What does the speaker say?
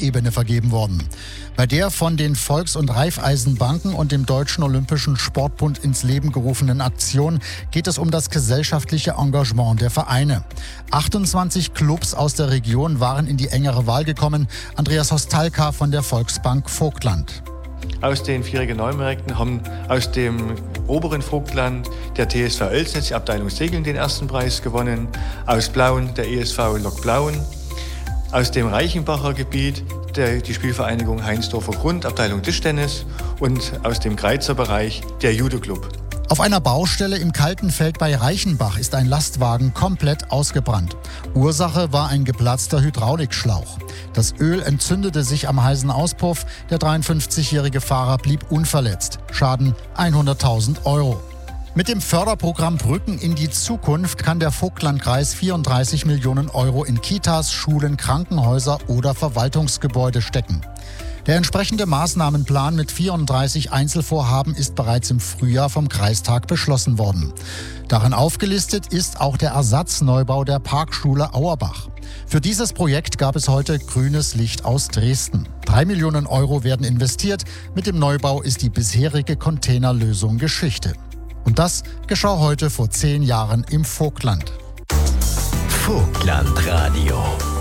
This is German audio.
Bundesebene vergeben worden. Bei der von den Volks- und Raiffeisenbanken und dem Deutschen Olympischen Sportbund ins Leben gerufenen Aktion geht es um das gesellschaftliche Engagement der Vereine. 28 Clubs aus der Region waren in die engere Wahl gekommen. Andreas Hostalka von der Volksbank Vogtland. Aus den 4 Regionalmärkten haben aus dem oberen Vogtland der TSV Oelsnitz, die Abteilung Segeln, den ersten Preis gewonnen. Aus Blauen der ESV Lok Blauen. Aus dem Reichenbacher Gebiet die Spielvereinigung Heinsdorfer Grund, Abteilung Tischtennis. Und aus dem Greizer Bereich der Judo-Club. Auf einer Baustelle im Kaltenfeld bei Reichenbach ist ein Lastwagen komplett ausgebrannt. Ursache war ein geplatzter Hydraulikschlauch. Das Öl entzündete sich am heißen Auspuff. Der 53-jährige Fahrer blieb unverletzt. Schaden 100.000 Euro. Mit dem Förderprogramm Brücken in die Zukunft kann der Vogtlandkreis 34 Millionen Euro in Kitas, Schulen, Krankenhäuser oder Verwaltungsgebäude stecken. Der entsprechende Maßnahmenplan mit 34 Einzelvorhaben ist bereits im Frühjahr vom Kreistag beschlossen worden. Darin aufgelistet ist auch der Ersatzneubau der Parkschule Auerbach. Für dieses Projekt gab es heute grünes Licht aus Dresden. 3 Millionen Euro werden investiert. Mit dem Neubau ist die bisherige Containerlösung Geschichte. Und das geschah heute vor 10 Jahren im Vogtland. Vogtlandradio.